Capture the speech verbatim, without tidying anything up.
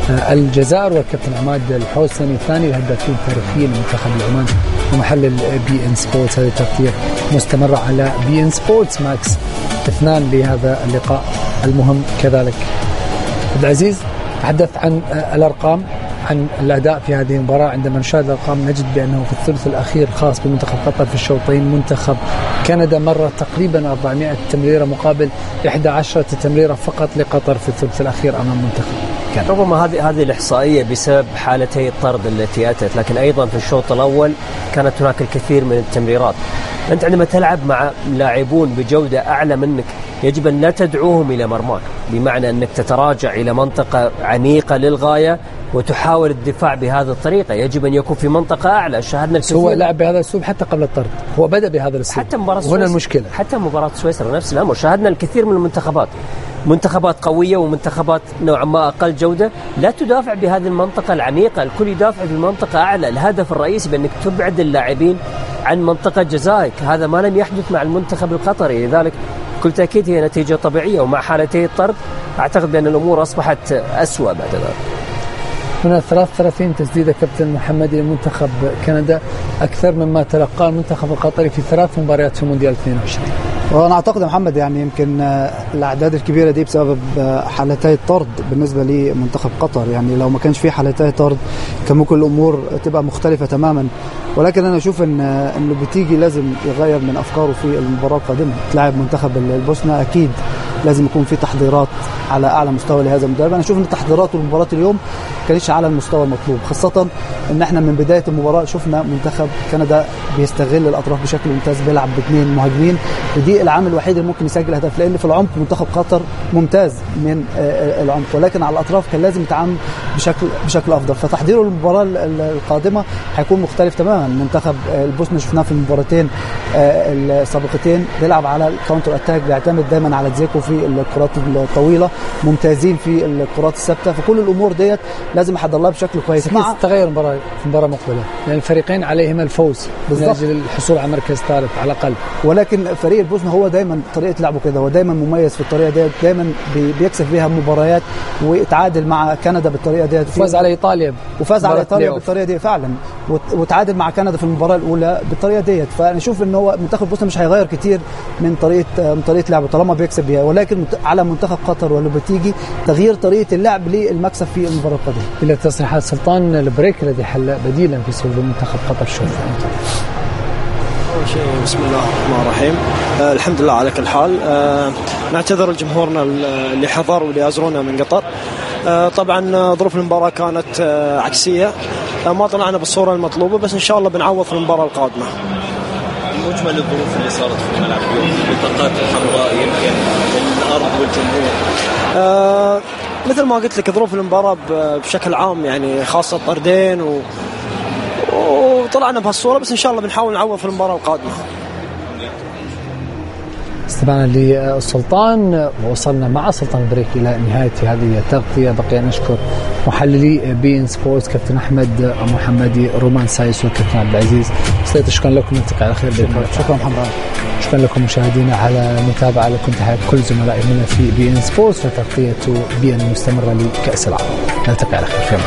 الجزائر، والكابتن عماد الحوسني ثاني الهدافين التاريخيين لمنتخب العمان ومحلل بي ان سبورتس. هذه التغطية مستمرة على بي ان سبورتس ماكس اثنان لهذا اللقاء المهم. كذلك عبد العزيز تحدث عن الأرقام، عن الأداء في هذه المباراة. عندما نشاهد الأرقام نجد بأنه في الثلث الأخير خاص بمنتخب قطر في الشوطين منتخب كندا مرة تقريبا أربعمائة تمريرة مقابل إحدى عشرة تمريرة فقط لقطر في الثلث الأخير أمام منتخب كندا. ربما هذه هذه الإحصائية بسبب حالتي الطرد التي أتت، لكن أيضا في الشوط الأول كانت هناك الكثير من التمريرات. أنت عندما تلعب مع لاعبون بجودة أعلى منك يجب أن لا تدعوهم إلى مرماك، بمعنى أنك تتراجع إلى منطقة عميقة للغاية وتحاول الدفاع بهذه الطريقة. يجب أن يكون في منطقة أعلى. شاهدنا الكثير. هو لعب بهذا الأسلوب حتى قبل الطرد، هو بدأ بهذا الأسلوب حتى مباراة هنا المشكلة. حتى مباراة سويسرا نفس الأمر. شاهدنا الكثير من المنتخبات، منتخبات قوية ومنتخبات نوعا ما أقل جودة، لا تدافع بهذه المنطقة العميقة، الكل يدافع بمنطقة أعلى. الهدف الرئيسي بأنك تبعد اللاعبين عن منطقة جزائك، هذا ما لم يحدث مع المنتخب القطري. لذلك كل تأكيد هي نتيجة طبيعية، ومع حالتي الطرد أعتقد بأن الأمور أصبحت أسوأ بعد ذلك. هنا ثلاثة وثلاثين تسديدة كابتن محمدي لمنتخب كندا، أكثر مما تلقاه المنتخب القطري في ثلاث مباريات في مونديال اثنين وعشرين. وأنا أعتقد محمد يعني يمكن الأعداد الكبيرة دي بسبب حالتي الطرد بالنسبة لمنتخب قطر. يعني لو ما كانش فيه حالتي طرد كان ممكن الأمور تبقى مختلفة تماما، ولكن أنا أشوف إن إنه بتيجي لازم يغير من أفكاره في المباراة القادمة. تلاعب منتخب البوسنة أكيد لازم يكون في تحضيرات على أعلى مستوى لهذا المدرب. أنا أشوف إن تحضيرات المباراة اليوم كانش على المستوى المطلوب، خاصة إن إحنا من بداية المباراة شفنا منتخب كندا بيستغل الأطراف بشكل ممتاز، بيلعب باثنين مهاجمين، ودي العامل الوحيد اللي ممكن يسجل هدف، لأن في العمق منتخب قطر ممتاز من العمق، ولكن على الأطراف كان لازم يتعامل بشكل بشكل أفضل. فتحضيره للمباراة القادمة هيكون مختلف تماما. منتخب البوسنة شفناه في المباراتين السابقتين بيلعب على الكاونتر أتاك، بيعتمد دايما على تزيكو في الكرات الطويلة، ممتازين في الكرات الثابتة. فكل الأمور ديت لازم يحضر لها بشكل كويس. مع تغير المباراة في المباراة مقبلة، لأن الفريقين عليهما الفوز من أجل الحصول على مركز ثالث على الأقل. ولكن فريق البوسنة هو دايما طريقة لعبه كده، هو دايما مميز في الطريقة ديت، دايما بيكسب بها مباريات ويتعادل مع كندا بالطريقة ديت، وفاز على إيطاليا وفاز على إيطاليا بالطريقة دي فعلا، وتعادل مع كندا في المباراة الأولى بالطريقة ديت. فأنا أشوف إن هو منتخب البوسنة مش هيغير كتير من طريقة من طريقة لعبه طالما بيكسب بها، ولكن على منتخب قطر ولا بتيجي تغيير طريقة اللعب للمكسب في المباراة القادمة. إلى تصريحات سلطان البريك الذي حل بديلا في صفوف منتخب قطر. شوف أول شيء بسم الله الرحمن الرحيم. آه الحمد لله على كل حال. آه نعتذر لجمهورنا اللي حضر واللي يزورونا من قطر. آه طبعا ظروف المباراة كانت آه عكسية، آه ما طلعنا بالصورة المطلوبة، بس إن شاء الله بنعوض في المباراة القادمة. مجمل الظروف اللي صارت في الملعب اليوم، البطاقات الحمراء يمكن الأرض والجمهور، آه مثل ما قلت لك ظروف المباراة بشكل عام، يعني خاصة طردين و... وطلعنا بهالصورة، بس إن شاء الله بنحاول نعوض في المباراة القادمة. استمعنا للسلطان ووصلنا مع سلطان بريك إلى نهاية هذه التغطية. بقي أن نشكر محللي بي إن سبورتس كابتن أحمد محمدي، رومان سايس، وكابتن عبد العزيز. شكرا لكم، نلتقي على خير. شكرا, شكرا محمد. شكرا لكم مشاهدينا على المتابعة. لكم تحية كل زملائي هنا في بي إن سبورتس وتغطية بي إن المستمرة لكأس العالم. نلتقي على خير.